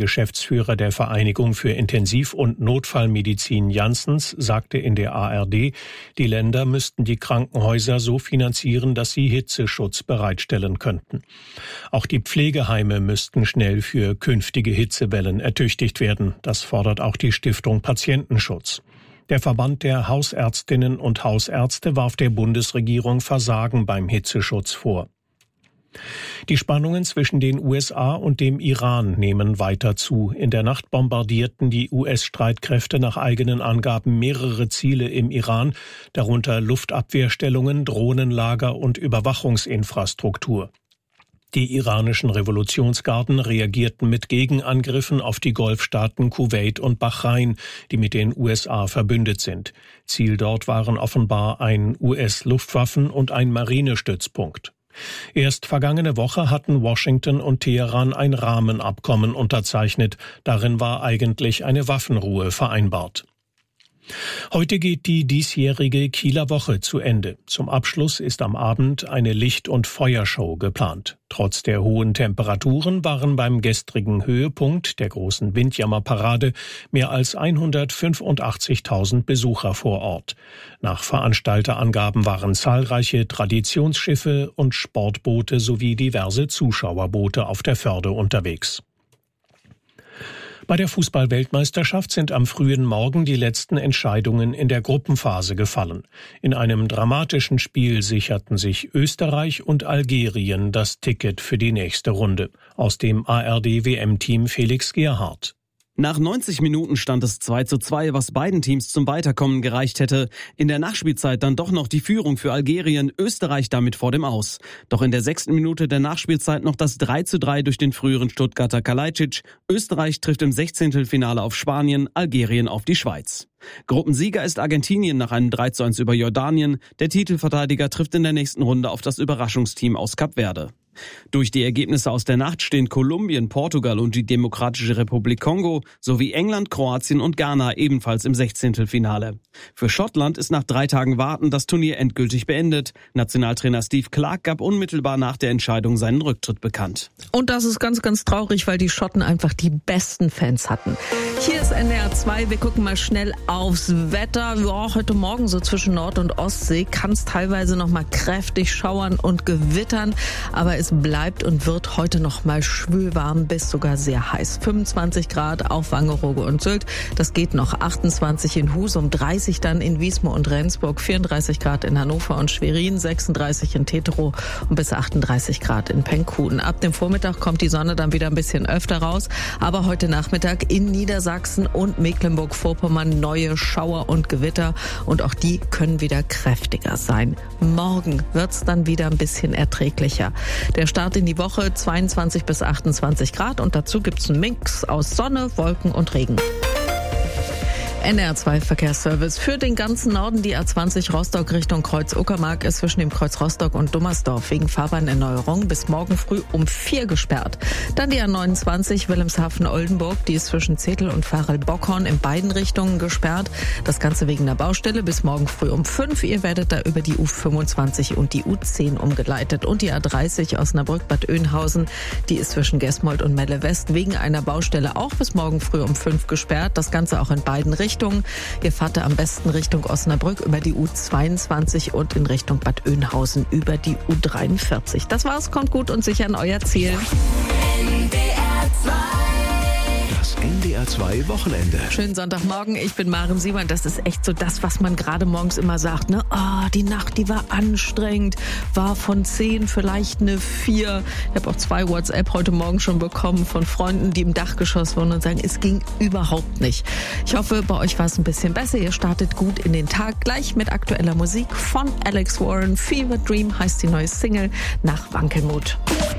Geschäftsführer der Vereinigung für Intensiv- und Notfallmedizin Janssens sagte in der ARD, die Länder müssten die Krankenhäuser so finanzieren, dass sie Hitzeschutz bereitstellen könnten. Auch die Pflegeheime müssten schnell für künftige Hitzewellen ertüchtigt werden. Das fordert auch die Stiftung Patientenschutz. Der Verband der Hausärztinnen und Hausärzte warf der Bundesregierung Versagen beim Hitzeschutz vor. Die Spannungen zwischen den USA und dem Iran nehmen weiter zu. In der Nacht bombardierten die US-Streitkräfte nach eigenen Angaben mehrere Ziele im Iran, darunter Luftabwehrstellungen, Drohnenlager und Überwachungsinfrastruktur. Die iranischen Revolutionsgarden reagierten mit Gegenangriffen auf die Golfstaaten Kuwait und Bahrain, die mit den USA verbündet sind. Ziel dort waren offenbar ein US-Luftwaffen- und ein Marinestützpunkt. Erst vergangene Woche hatten Washington und Teheran ein Rahmenabkommen unterzeichnet. Darin war eigentlich eine Waffenruhe vereinbart. Heute geht die diesjährige Kieler Woche zu Ende. Zum Abschluss ist am Abend eine Licht- und Feuershow geplant. Trotz der hohen Temperaturen waren beim gestrigen Höhepunkt der großen Windjammerparade mehr als 185.000 Besucher vor Ort. Nach Veranstalterangaben waren zahlreiche Traditionsschiffe und Sportboote sowie diverse Zuschauerboote auf der Förde unterwegs. Bei der Fußball-Weltmeisterschaft sind am frühen Morgen die letzten Entscheidungen in der Gruppenphase gefallen. In einem dramatischen Spiel sicherten sich Österreich und Algerien das Ticket für die nächste Runde. Aus dem ARD-WM-Team Felix Gerhardt. Nach 90 Minuten stand es 2:2, was beiden Teams zum Weiterkommen gereicht hätte. In der Nachspielzeit dann doch noch die Führung für Algerien, Österreich damit vor dem Aus. Doch in der 6. Minute der Nachspielzeit noch das 3:3 durch den früheren Stuttgarter Kalajdzic. Österreich trifft im 16. Finale auf Spanien, Algerien auf die Schweiz. Gruppensieger ist Argentinien nach einem 3:1 über Jordanien. Der Titelverteidiger trifft in der nächsten Runde auf das Überraschungsteam aus Kap Verde. Durch die Ergebnisse aus der Nacht stehen Kolumbien, Portugal und die Demokratische Republik Kongo sowie England, Kroatien und Ghana ebenfalls im 16. Finale. Für Schottland ist nach 3 Tagen Warten das Turnier endgültig beendet. Nationaltrainer Steve Clarke gab unmittelbar nach der Entscheidung seinen Rücktritt bekannt. Und das ist ganz, ganz traurig, weil die Schotten einfach die besten Fans hatten. Hier ist NDR 2, wir gucken mal schnell aufs Wetter. Ja, heute Morgen so zwischen Nord- und Ostsee kann es teilweise noch mal kräftig schauern und gewittern, aber es bleibt und wird heute noch mal schwülwarm bis sogar sehr heiß. 25 Grad auf Wangerooge und Sylt, das geht noch. 28 in Husum, 30 dann in Wismar und Rendsburg, 34 Grad in Hannover und Schwerin, 36 in Teterow und bis 38 Grad in Penkunen. Ab dem Vormittag kommt die Sonne dann wieder ein bisschen öfter raus, aber heute Nachmittag in Niedersachsen und Mecklenburg-Vorpommern neue Schauer und Gewitter und auch die können wieder kräftiger sein. Morgen wird's dann wieder ein bisschen erträglicher. Der Start in die Woche 22 bis 28 Grad und dazu gibt's einen Mix aus Sonne, Wolken und Regen. NDR 2 Verkehrsservice für den ganzen Norden. Die A20 Rostock Richtung Kreuz Uckermark ist zwischen dem Kreuz Rostock und Dummersdorf wegen Fahrbahnerneuerung bis morgen früh um 4 gesperrt. Dann die A29 Wilhelmshaven-Oldenburg, die ist zwischen Zetel und Varel-Bockhorn in beiden Richtungen gesperrt. Das Ganze wegen der Baustelle bis morgen früh um 5. Ihr werdet da über die U25 und die U10 umgeleitet. Und die A30 Osnabrück-Bad Oeynhausen, die ist zwischen Gesmold und Melle West wegen einer Baustelle auch bis morgen früh um 5 gesperrt. Das Ganze auch in beiden Richtungen. Ihr fahrt da am besten Richtung Osnabrück über die U22 und in Richtung Bad Oeynhausen über die U43. Das war's, kommt gut und sicher an euer Ziel. Das NDR 2 Wochenende. Schönen Sonntagmorgen, ich bin Maren Siemann. Das ist echt so das, was man gerade morgens immer sagt, ne? Die Nacht, die war anstrengend, war von 10 vielleicht eine 4. Ich habe auch 2 WhatsApp heute Morgen schon bekommen von Freunden, die im Dachgeschoss wohnen und sagen, es ging überhaupt nicht. Ich hoffe, bei euch war es ein bisschen besser. Ihr startet gut in den Tag, gleich mit aktueller Musik von Alex Warren. Fever Dream heißt die neue Single nach Wankelmut.